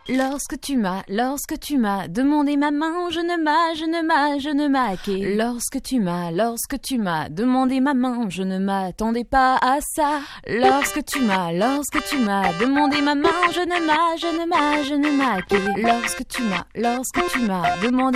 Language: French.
Lorsque tu m'as demandé ma main, je ne m'as quai. Lorsque tu m'as demandé ma main, je ne m'attendais pas à ça. Lorsque tu m'as demandé ma main, je ne m'as quai. Lorsque tu m'as demandé